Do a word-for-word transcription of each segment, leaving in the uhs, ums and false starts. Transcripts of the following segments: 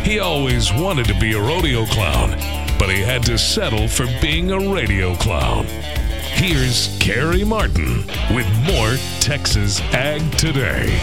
He always wanted to be a rodeo clown, but he had to settle for being a radio clown. Here's Kerry Martin with more Texas Ag Today.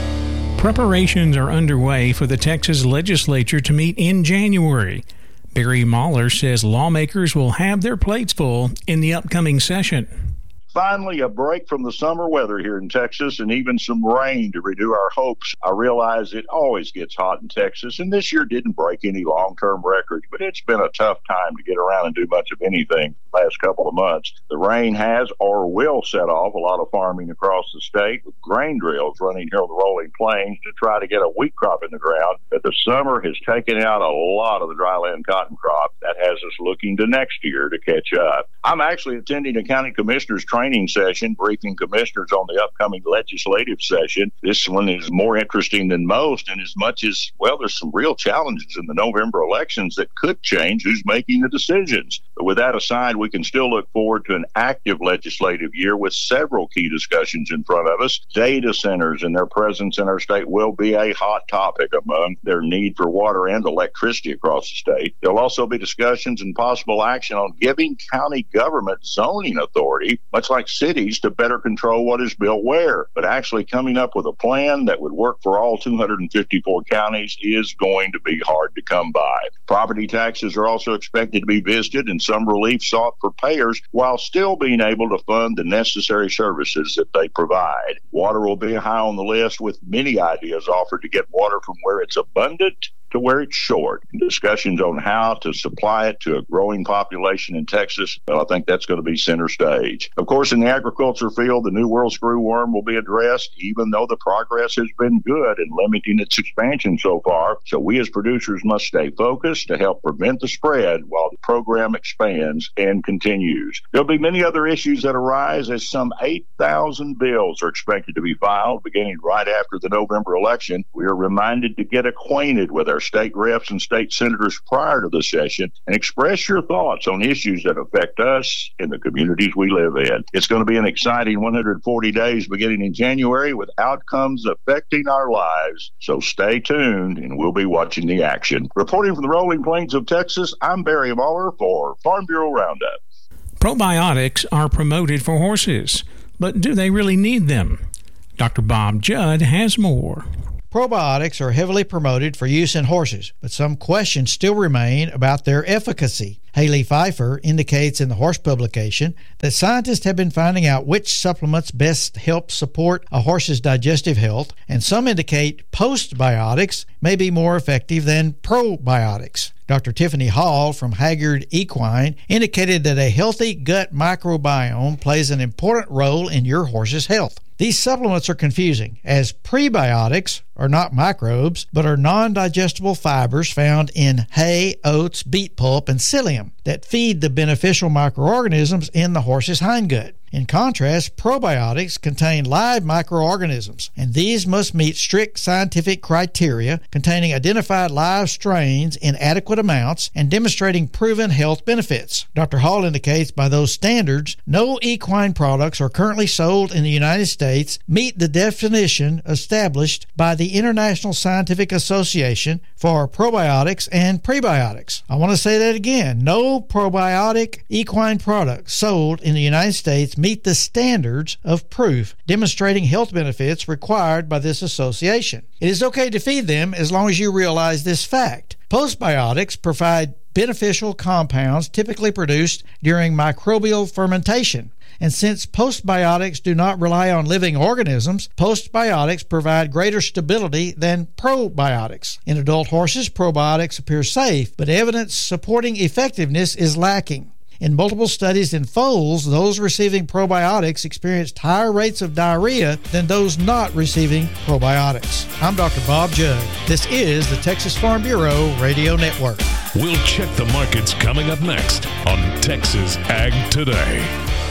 Preparations are underway for the Texas legislature to meet in January. Barry Mahler says lawmakers will have their plates full in the upcoming session. Finally, a break from the summer weather here in Texas and even some rain to renew our hopes. I realize it always gets hot in Texas, and this year didn't break any long-term records, but it's been a tough time to get around and do much of anything the last couple of months. The rain has or will set off a lot of farming across the state, with grain drills running here on the rolling plains to try to get a wheat crop in the ground. But the summer has taken out a lot of the dryland cotton crop. That has us looking to next year to catch up. I'm actually attending a county commissioner's training session, briefing commissioners on the upcoming legislative session. This one is more interesting than most, and as much as, well, there's some real challenges in the November elections that could change who's making the decisions. But with that aside, we can still look forward to an active legislative year with several key discussions in front of us. Data centers and their presence in our state will be a hot topic among their need for water and electricity across the state. There'll also be discussions and possible action on giving county government zoning authority, much like cities, to better control what is built where. But actually coming up with a plan that would work for all two hundred fifty-four counties is going to be hard to come by. Property taxes are also expected to be visited and some relief sought for payers while still being able to fund the necessary services that they provide. Water will be high on the list, with many ideas offered to get water from where it's abundant to where it's short. Discussions on how to supply it to a growing population in Texas, well, I think that's going to be center stage. Of course, in the agriculture field, the New World screwworm will be addressed, even though the progress has been good in limiting its expansion so far. So we as producers must stay focused to help prevent the spread while the program expands and continues. There'll be many other issues that arise, as some eight thousand bills are expected to be filed beginning right after the November election. We are reminded to get acquainted with our state reps and state senators prior to the session and express your thoughts on issues that affect us in the communities we live in. It's going to be an exciting one hundred forty days beginning in January with outcomes affecting our lives. So stay tuned and we'll be watching the action. Reporting from the rolling plains of Texas, I'm Barry Mahler for Farm Bureau Roundup. Probiotics are promoted for horses, but do they really need them? Doctor Bob Judd has more. Probiotics are heavily promoted for use in horses, but some questions still remain about their efficacy. Haley Pfeiffer indicates in the Horse publication that scientists have been finding out which supplements best help support a horse's digestive health, and some indicate postbiotics may be more effective than probiotics. Doctor Tiffany Hall from Haggard Equine indicated that a healthy gut microbiome plays an important role in your horse's health. These supplements are confusing, as prebiotics are not microbes, but are non-digestible fibers found in hay, oats, beet pulp, and psyllium that feed the beneficial microorganisms in the horse's hindgut. In contrast, probiotics contain live microorganisms, and these must meet strict scientific criteria containing identified live strains in adequate amounts and demonstrating proven health benefits. Doctor Hall indicates by those standards, no equine products are currently sold in the United States meet the definition established by the International Scientific Association for Probiotics and Prebiotics. I want to say that again. No probiotic equine products sold in the United States meet the standards of proof demonstrating health benefits required by this association. It is okay to feed them as long as you realize this fact. Postbiotics provide beneficial compounds typically produced during microbial fermentation. And since postbiotics do not rely on living organisms, postbiotics provide greater stability than probiotics. In adult horses, probiotics appear safe, but evidence supporting effectiveness is lacking. In multiple studies in foals, those receiving probiotics experienced higher rates of diarrhea than those not receiving probiotics. I'm Doctor Bob Judd. This is the Texas Farm Bureau Radio Network. We'll check the markets coming up next on Texas Ag Today.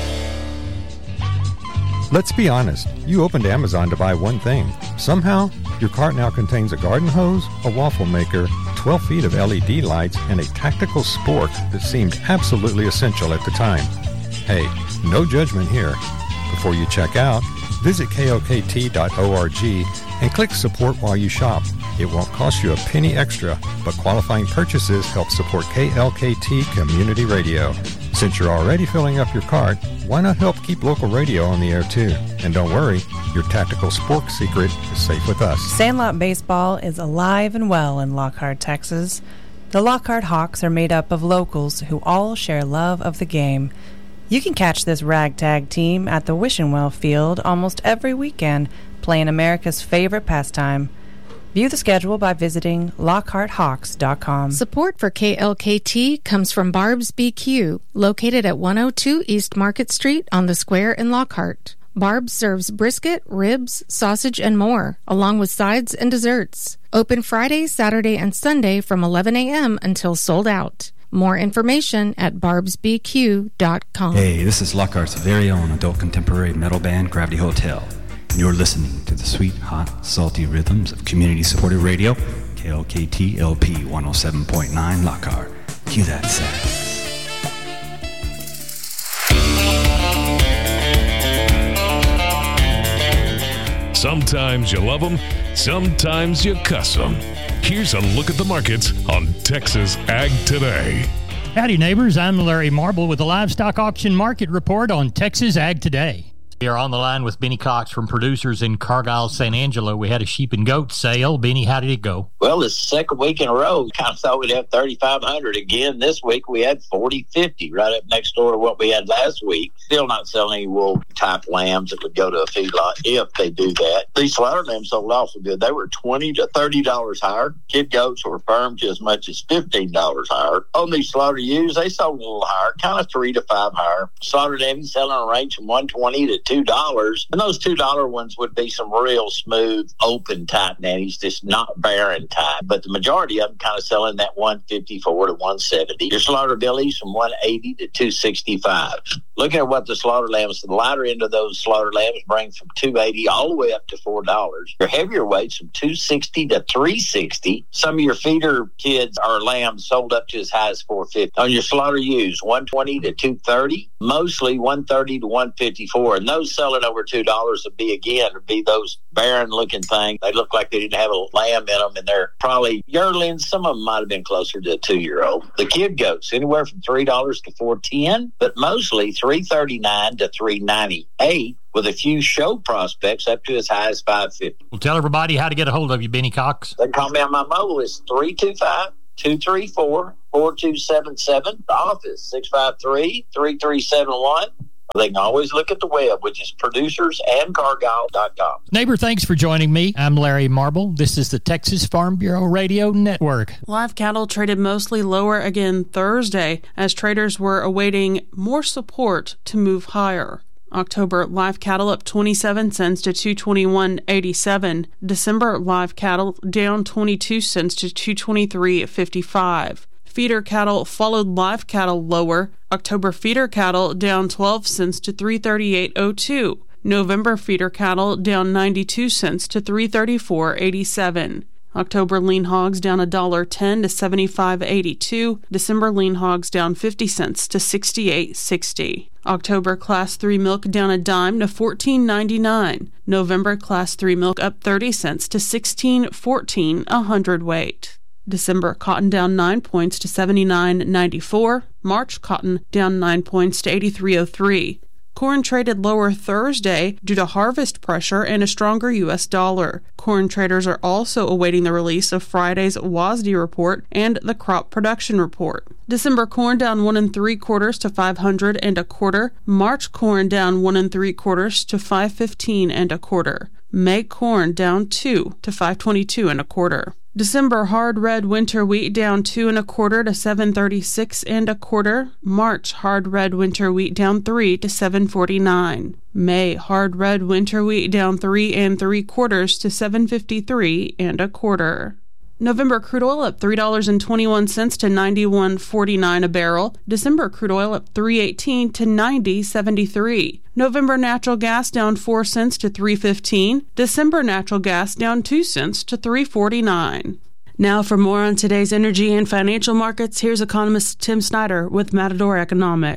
Let's be honest, you opened Amazon to buy one thing. Somehow, your cart now contains a garden hose, a waffle maker, twelve feet of L E D lights, and a tactical spork that seemed absolutely essential at the time. Hey, no judgment here. Before you check out, visit K O K T dot org and click Support while you shop. It won't cost you a penny extra, but qualifying purchases help support K L K T Community Radio. Since you're already filling up your cart, why not help keep local radio on the air too? And don't worry, your tactical spork secret is safe with us. Sandlot Baseball is alive and well in Lockhart, Texas. The Lockhart Hawks are made up of locals who all share love of the game. You can catch this ragtag team at the Wishenwell Field almost every weekend, playing America's favorite pastime. View the schedule by visiting lockhart hawks dot com. Support for K L K T comes from Barb's B Q, located at one oh two East Market Street on the Square in Lockhart. Barb's serves brisket, ribs, sausage, and more, along with sides and desserts. Open Friday, Saturday, and Sunday from eleven a.m. until sold out. More information at barbs b q dot com. Hey, this is Lockhart's very own adult contemporary metal band, Gravity Hotel. And you're listening to the sweet, hot, salty rhythms of community-supported radio, K L K T L P one oh seven point nine Lockhart. Cue that sax. Sometimes you love them, sometimes you cuss them. Here's a look at the markets on Texas Ag Today. Howdy, neighbors. I'm Larry Marble with the Livestock Auction Market Report on Texas Ag Today. We are on the line with Benny Cox from Producers in Cargyle, San Angelo. We had a sheep and goat sale. Benny, how did it go? Well, the second week in a row, kind of thought we'd have thirty-five hundred. Again, this week we had forty fifty, right up next door to what we had last week. Still not selling any wool-type lambs that would go to a feedlot if they do that. These slaughter lambs sold awful good. They were twenty to thirty dollars higher. Kid goats were firm to as much as fifteen dollars higher. On these slaughter ewes, they sold a little higher, kind of three to five higher. Slaughter lambs selling a range from one twenty to two dollars. And those two dollar ones would be some real smooth, open type nannies, just not barren type. But the majority of them kind of selling that one fifty-four to one seventy. Your slaughter billies from one eighty to two sixty-five. Looking at what the slaughter lambs, the lighter end of those slaughter lambs bring from two eighty all the way up to four dollars. Your heavier weights from two sixty to three sixty. Some of your feeder kids or lambs sold up to as high as four fifty. On your slaughter ewes, one twenty to two thirty, mostly one thirty to one fifty-four. And those selling over two dollars would be, again, would be those barren looking things. They look like they didn't have a lamb in them, and they're probably yearlings. Some of them might have been closer to a two-year-old. The kid goats, anywhere from three dollars to four ten, but mostly three thirty-nine to three ninety-eight, with a few show prospects up to as high as five fifty. Well, tell everybody how to get a hold of you, Benny Cox. They can call me on my mobile. It's three two five, two three four, four two seven seven. The office, six five three, three three seven one. They can always look at the web, which is producers and cargyle dot com. Neighbor, thanks for joining me. I'm Larry Marble. This is the Texas Farm Bureau Radio Network. Live cattle traded mostly lower again Thursday as traders were awaiting more support to move higher. October live cattle up twenty-seven cents to two twenty-one eighty-seven. December live cattle down twenty-two cents to two twenty-three fifty-five. Feeder cattle followed live cattle lower. October feeder cattle down twelve cents to three thirty-eight oh two. November feeder cattle down ninety-two cents to three thirty-four eighty-seven. October lean hogs down one dollar ten to seventy-five eighty-two. December lean hogs down fifty cents to sixty-eight sixty. October class three milk down a dime to fourteen ninety-nine. November class three milk up thirty cents to sixteen fourteen a hundredweight. December cotton down nine points to seventy-nine ninety-four. March cotton down nine points to eighty-three oh three. Corn traded lower Thursday due to harvest pressure and a stronger U S dollar. Corn traders are also awaiting the release of Friday's W A S D report and the crop production report. December corn down one and three quarters to five hundred and a quarter. March corn down one and three quarters to five fifteen and a quarter. May corn down two to five twenty-two and a quarter. December hard red winter wheat down two and a quarter to seven thirty-six and a quarter. March hard red winter wheat down three to seven forty-nine. May hard red winter wheat down three and three quarters to seven fifty-three and a quarter. November crude oil up three dollars and twenty-one cents to ninety-one forty-nine a barrel. December crude oil up three eighteen to ninety seventy-three. November natural gas down four cents to three fifteen. December natural gas down two cents to three forty-nine. Now for more on today's energy and financial markets, here's economist Tim Snyder with Matador Economics.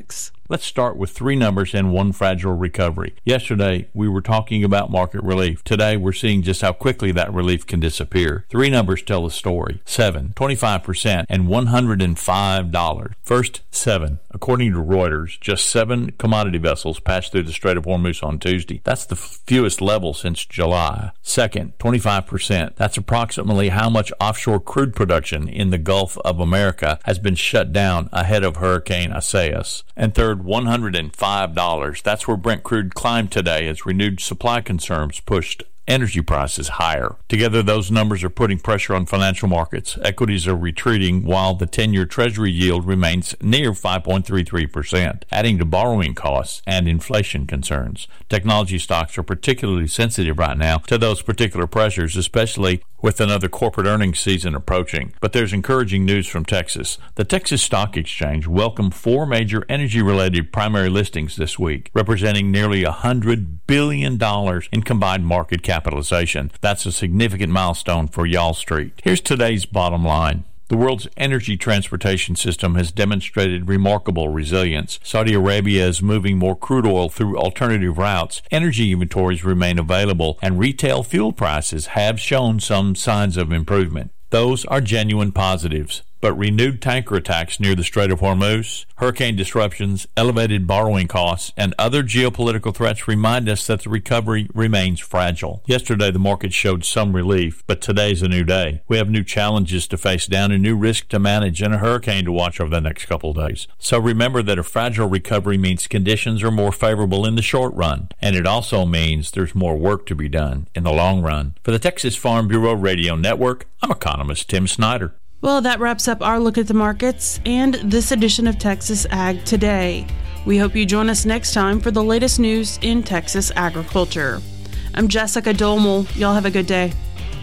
Let's start with three numbers and one fragile recovery. Yesterday, we were talking about market relief. Today, we're seeing just how quickly that relief can disappear. Three numbers tell the story. seven, twenty-five percent, and one hundred five dollars. First, seven. According to Reuters, just seven commodity vessels passed through the Strait of Hormuz on Tuesday. That's the fewest level since July. Second, twenty-five percent. That's approximately how much offshore crude production in the Gulf of America has been shut down ahead of Hurricane Isaias. And third, one hundred five dollars. That's where Brent crude climbed today as renewed supply concerns pushed energy prices higher. Together, those numbers are putting pressure on financial markets. Equities are retreating while the ten-year Treasury yield remains near five point three three percent, adding to borrowing costs and inflation concerns. Technology stocks are particularly sensitive right now to those particular pressures, especially with another corporate earnings season approaching. But there's encouraging news from Texas. The Texas Stock Exchange welcomed four major energy-related primary listings this week, representing nearly one hundred billion dollars in combined market capitalization. That's a significant milestone for Y'all Street. Here's today's bottom line. The world's energy transportation system has demonstrated remarkable resilience. Saudi Arabia is moving more crude oil through alternative routes. Energy inventories remain available, and retail fuel prices have shown some signs of improvement. Those are genuine positives. But renewed tanker attacks near the Strait of Hormuz, hurricane disruptions, elevated borrowing costs, and other geopolitical threats remind us that the recovery remains fragile. Yesterday, the market showed some relief, but today's a new day. We have new challenges to face down, a new risk to manage, and a hurricane to watch over the next couple of days. So remember that a fragile recovery means conditions are more favorable in the short run, and it also means there's more work to be done in the long run. For the Texas Farm Bureau Radio Network, I'm economist Tim Snyder. Well, that wraps up our look at the markets and this edition of Texas Ag Today. We hope you join us next time for the latest news in Texas agriculture. I'm Jessica Dolmel. Y'all have a good day.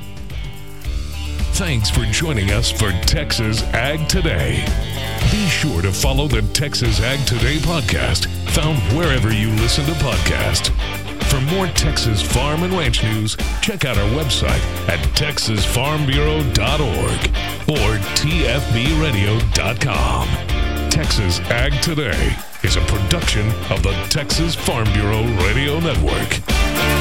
Thanks for joining us for Texas Ag Today. Be sure to follow the Texas Ag Today podcast, found wherever you listen to podcasts. For more Texas farm and ranch news, check out our website at texas farm bureau dot org or t f b radio dot com. Texas Ag Today is a production of the Texas Farm Bureau Radio Network.